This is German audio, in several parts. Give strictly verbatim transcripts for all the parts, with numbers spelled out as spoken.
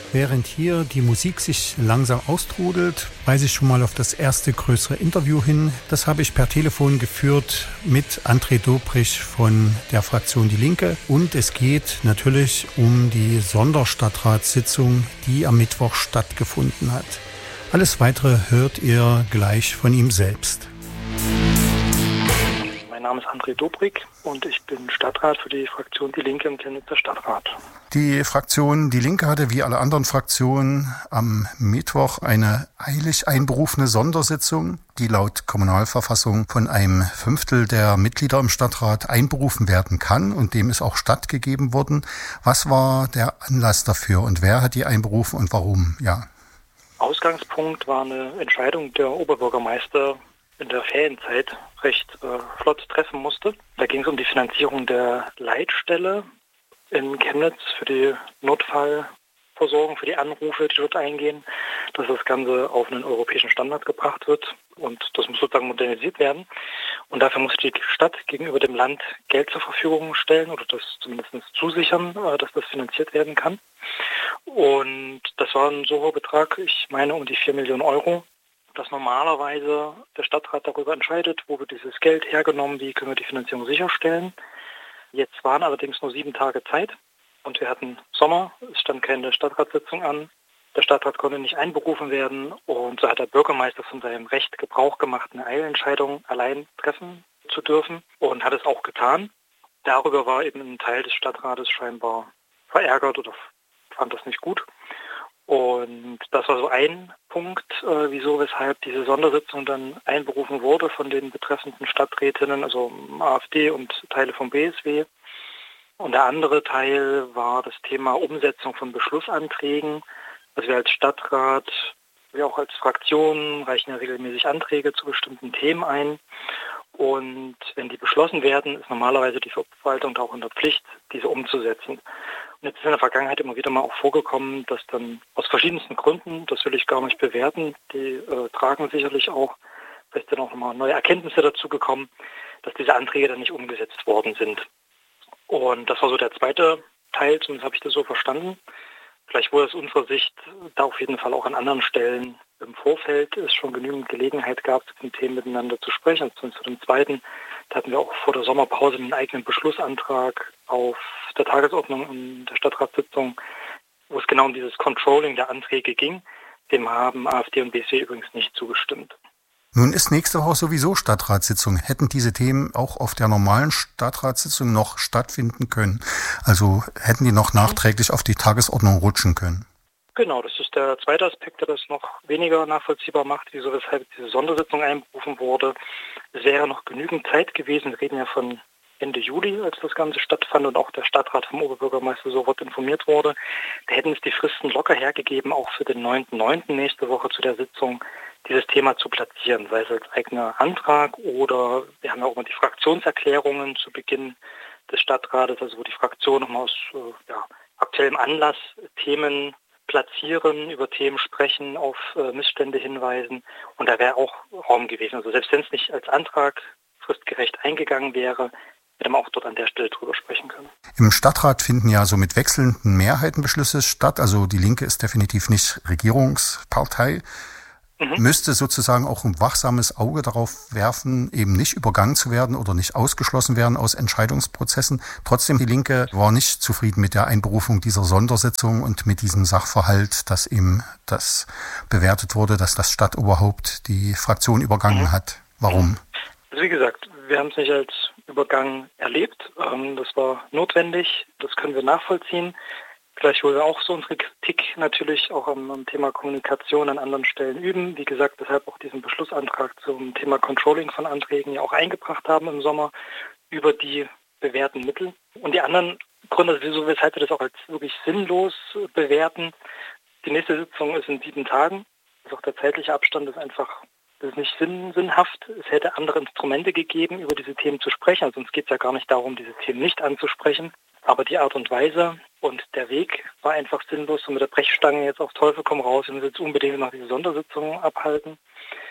Während hier die Musik sich langsam austrudelt, weise ich schon mal auf das erste größere Interview hin. Das habe ich per Telefon geführt mit André Dobrich von der Fraktion Die Linke. Und es geht natürlich um die Sonderstadtratssitzung, die am Mittwoch stattgefunden hat. Alles Weitere hört ihr gleich von ihm selbst. Mein Name ist André Dobrich und ich bin Stadtrat für die Fraktion Die Linke im Chemnitzer Stadtrat. Die Fraktion Die Linke hatte wie alle anderen Fraktionen am Mittwoch eine eilig einberufene Sondersitzung, die laut Kommunalverfassung von einem Fünftel der Mitglieder im Stadtrat einberufen werden kann und dem ist auch stattgegeben worden. Was war der Anlass dafür und wer hat die einberufen und warum? Ja. Ausgangspunkt war eine Entscheidung der Oberbürgermeister in der Ferienzeit recht äh, flott treffen musste. Da ging es um die Finanzierung der Leitstelle in Chemnitz für die Notfallversorgung, für die Anrufe, die dort eingehen, dass das Ganze auf einen europäischen Standard gebracht wird und das muss sozusagen modernisiert werden. Und dafür muss die Stadt gegenüber dem Land Geld zur Verfügung stellen oder das zumindest zusichern, äh, dass das finanziert werden kann. Und das war ein so hoher Betrag, ich meine um die vier Millionen Euro, dass normalerweise der Stadtrat darüber entscheidet, wo wird dieses Geld hergenommen, wie können wir die Finanzierung sicherstellen. Jetzt waren allerdings nur sieben Tage Zeit und wir hatten Sommer, es stand keine Stadtratssitzung an. Der Stadtrat konnte nicht einberufen werden und so hat der Bürgermeister von seinem Recht Gebrauch gemacht, eine Eilentscheidung allein treffen zu dürfen und hat es auch getan. Darüber war eben ein Teil des Stadtrates scheinbar verärgert oder fand das nicht gut. Und das war so ein Punkt, äh, wieso, weshalb diese Sondersitzung dann einberufen wurde von den betreffenden Stadträtinnen, also AfD und Teile vom B S W. Und der andere Teil war das Thema Umsetzung von Beschlussanträgen. Also wir als Stadtrat, wir auch als Fraktion reichen ja regelmäßig Anträge zu bestimmten Themen ein. Und wenn die beschlossen werden, ist normalerweise die Verwaltung da auch in der Pflicht, diese umzusetzen. Und jetzt ist in der Vergangenheit immer wieder mal auch vorgekommen, dass dann aus verschiedensten Gründen, das will ich gar nicht bewerten, die äh, tragen sicherlich auch, vielleicht dann auch nochmal neue Erkenntnisse dazu gekommen, dass diese Anträge dann nicht umgesetzt worden sind. Und das war so der zweite Teil, zumindest habe ich das so verstanden. Vielleicht wurde es aus unserer Sicht da auf jeden Fall auch an anderen Stellen im Vorfeld es schon genügend Gelegenheit gab, zu den Themen miteinander zu sprechen. Und zumindest zu dem zweiten, da hatten wir auch vor der Sommerpause einen eigenen Beschlussantrag auf der Tagesordnung in der Stadtratssitzung, wo es genau um dieses Controlling der Anträge ging. Dem haben AfD und B S W übrigens nicht zugestimmt. Nun ist nächste Woche sowieso Stadtratssitzung. Hätten diese Themen auch auf der normalen Stadtratssitzung noch stattfinden können? Also hätten die noch nachträglich auf die Tagesordnung rutschen können? Genau, das ist der zweite Aspekt, der das noch weniger nachvollziehbar macht, wieso weshalb diese Sondersitzung einberufen wurde. Es wäre noch genügend Zeit gewesen, wir reden ja von Ende Juli, als das Ganze stattfand und auch der Stadtrat vom Oberbürgermeister sofort informiert wurde. Da hätten es die Fristen locker hergegeben, auch für den neunten neunten nächste Woche zu der Sitzung dieses Thema zu platzieren, sei es als eigener Antrag oder wir haben ja auch immer die Fraktionserklärungen zu Beginn des Stadtrates, also wo die Fraktion nochmal aus äh, ja, aktuellem Anlass Themen platzieren, über Themen sprechen, auf äh, Missstände hinweisen und da wäre auch Raum gewesen. Also selbst wenn es nicht als Antrag fristgerecht eingegangen wäre, hätte man auch dort an der Stelle drüber sprechen können. Im Stadtrat finden ja so mit wechselnden Mehrheiten Beschlüsse statt. Also die Linke ist definitiv nicht Regierungspartei. Mhm. Müsste sozusagen auch ein wachsames Auge darauf werfen, eben nicht übergangen zu werden oder nicht ausgeschlossen werden aus Entscheidungsprozessen. Trotzdem, die Linke war nicht zufrieden mit der Einberufung dieser Sondersitzung und mit diesem Sachverhalt, dass eben das bewertet wurde, dass das Stadtoberhaupt die Fraktion übergangen mhm. hat. Warum? Also wie gesagt, wir haben es nicht als Übergang erlebt. Das war notwendig, das können wir nachvollziehen. Gleichwohl wir auch so unsere Kritik natürlich auch am, am Thema Kommunikation an anderen Stellen üben. Wie gesagt, deshalb auch diesen Beschlussantrag zum Thema Controlling von Anträgen ja auch eingebracht haben im Sommer über die bewährten Mittel. Und die anderen Gründe, also weshalb wir das auch als wirklich sinnlos bewerten. Die nächste Sitzung ist in sieben Tagen. Also auch der zeitliche Abstand ist einfach das ist nicht sinn, sinnhaft. Es hätte andere Instrumente gegeben, über diese Themen zu sprechen. Also uns geht es ja gar nicht darum, diese Themen nicht anzusprechen. Aber die Art und Weise und der Weg war einfach sinnlos. Und mit der Brechstange jetzt auf Teufel komm raus, wir müssen jetzt unbedingt noch diese Sondersitzung abhalten.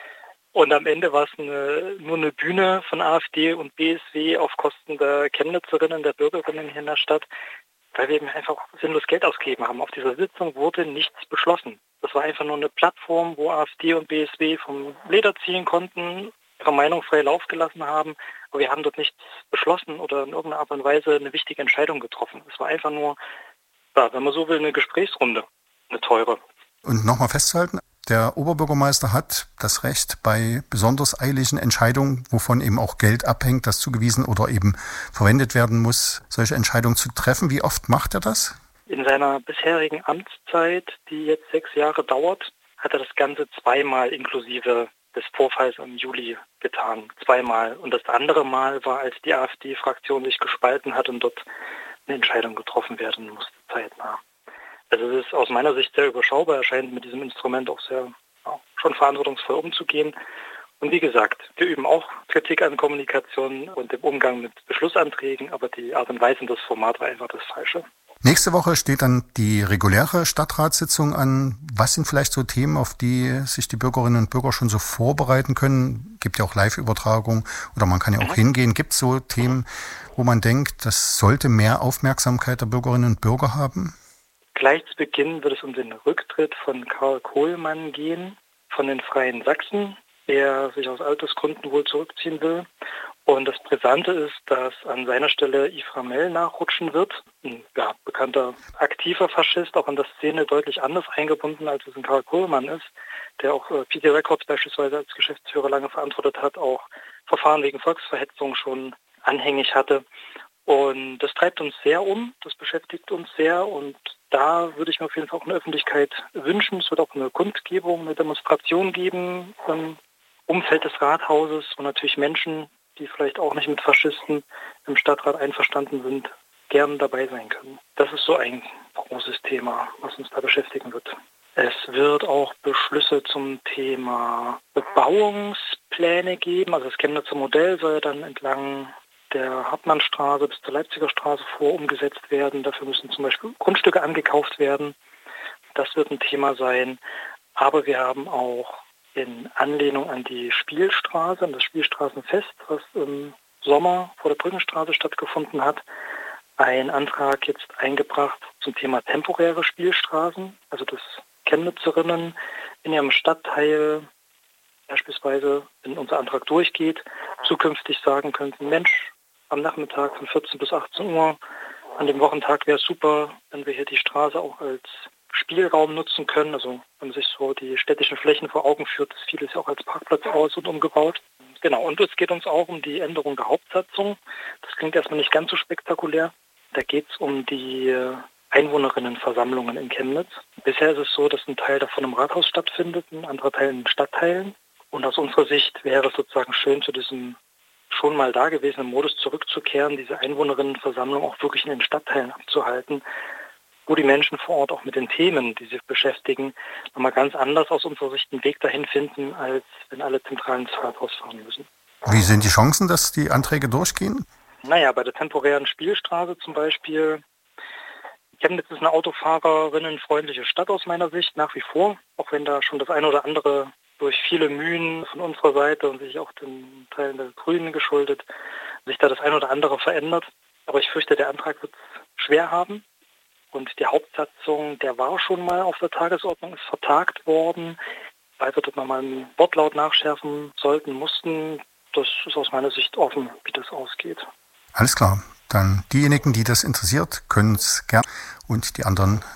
Und am Ende war es eine, nur eine Bühne von AfD und B S W auf Kosten der Chemnitzerinnen, der Bürgerinnen hier in der Stadt. weil wir eben einfach sinnlos Geld ausgegeben haben. Auf dieser Sitzung wurde nichts beschlossen. Das war einfach nur eine Plattform, wo AfD und B S W vom Leder ziehen konnten, ihre Meinung frei Lauf gelassen haben. Aber wir haben dort nichts beschlossen oder in irgendeiner Art und Weise eine wichtige Entscheidung getroffen. Es war einfach nur, ja, wenn man so will, eine Gesprächsrunde, eine teure. Und nochmal festzuhalten, der Oberbürgermeister hat das Recht, bei besonders eiligen Entscheidungen, wovon eben auch Geld abhängt, das zugewiesen oder eben verwendet werden muss, solche Entscheidungen zu treffen. Wie oft macht er das? In seiner bisherigen Amtszeit, die jetzt sechs Jahre dauert, hat er das Ganze zweimal inklusive des Vorfalls im Juli getan. Zweimal. Und das andere Mal war, als die AfD-Fraktion sich gespalten hat und dort eine Entscheidung getroffen werden musste, zeitnah. Also es ist aus meiner Sicht sehr überschaubar. Er scheint mit diesem Instrument auch sehr ja, schon verantwortungsvoll umzugehen. Und wie gesagt, wir üben auch Kritik an Kommunikation und dem Umgang mit Beschlussanträgen, aber die Art und Weise und das Format war einfach das Falsche. Nächste Woche steht dann die reguläre Stadtratssitzung an. Was sind vielleicht so Themen, auf die sich die Bürgerinnen und Bürger schon so vorbereiten können? Gibt ja auch Live-Übertragung oder man kann ja auch mhm. hingehen. Gibt es so Themen, wo man denkt, das sollte mehr Aufmerksamkeit der Bürgerinnen und Bürger haben? Gleich zu Beginn wird es um den Rücktritt von Karl Kohlmann gehen, von den Freien Sachsen, der sich aus Altersgründen wohl zurückziehen will. Und das Brisante ist, dass an seiner Stelle Yves Ramel nachrutschen wird. Ein ja, bekannter aktiver Faschist, auch in der Szene deutlich anders eingebunden, als es ein Karl Kohlmann ist, der auch äh, P T Records beispielsweise als Geschäftsführer lange verantwortet hat, auch Verfahren wegen Volksverhetzung schon anhängig hatte. Und das treibt uns sehr um, das beschäftigt uns sehr und da würde ich mir auf jeden Fall auch eine Öffentlichkeit wünschen. Es wird auch eine Kundgebung, eine Demonstration geben im Umfeld des Rathauses, wo natürlich Menschen, die vielleicht auch nicht mit Faschisten im Stadtrat einverstanden sind, gern dabei sein können. Das ist so ein großes Thema, was uns da beschäftigen wird. Es wird auch Beschlüsse zum Thema Bebauungspläne geben. Also das Chemnitzer Modell soll dann entlang der Hartmannstraße bis zur Leipziger Straße vor umgesetzt werden. Dafür müssen zum Beispiel Grundstücke angekauft werden. Das wird ein Thema sein. Aber wir haben auch in Anlehnung an die Spielstraße, an das Spielstraßenfest, was im Sommer vor der Brückenstraße stattgefunden hat, einen Antrag jetzt eingebracht zum Thema temporäre Spielstraßen. Also dass Chemnitzerinnen in ihrem Stadtteil beispielsweise, wenn unser Antrag durchgeht, zukünftig sagen könnten, Mensch, am Nachmittag von vierzehn bis achtzehn Uhr, an dem Wochentag wäre es super, wenn wir hier die Straße auch als Spielraum nutzen können. Also wenn man sich so die städtischen Flächen vor Augen führt, ist vieles ja auch als Parkplatz aus- und umgebaut. Genau, und es geht uns auch um die Änderung der Hauptsatzung. Das klingt erstmal nicht ganz so spektakulär. Da geht es um die Einwohnerinnenversammlungen in Chemnitz. Bisher ist es so, dass ein Teil davon im Rathaus stattfindet, ein anderer Teil in den Stadtteilen. Und aus unserer Sicht wäre es sozusagen schön, zu diesem schon mal dagewesenen Modus zurückzukehren, diese Einwohnerinnenversammlung auch wirklich in den Stadtteilen abzuhalten, wo die Menschen vor Ort auch mit den Themen, die sie beschäftigen, nochmal ganz anders aus unserer Sicht einen Weg dahin finden, als wenn alle zentral ins Rathaus fahren müssen. Wie sind die Chancen, dass die Anträge durchgehen? Naja, bei der temporären Spielstraße zum Beispiel. Chemnitz ist eine autofahrerinnenfreundliche Stadt aus meiner Sicht, nach wie vor, auch wenn da schon das eine oder andere durch viele Mühen von unserer Seite und sich auch den Teilen der Grünen geschuldet, sich da das eine oder andere verändert. Aber ich fürchte, der Antrag wird es schwer haben. Und die Hauptsatzung, der war schon mal auf der Tagesordnung, ist vertagt worden, weil wir dort nochmal einen Wortlaut nachschärfen sollten, mussten. Das ist aus meiner Sicht offen, wie das ausgeht. Alles klar. Dann diejenigen, die das interessiert, können es gerne und die anderen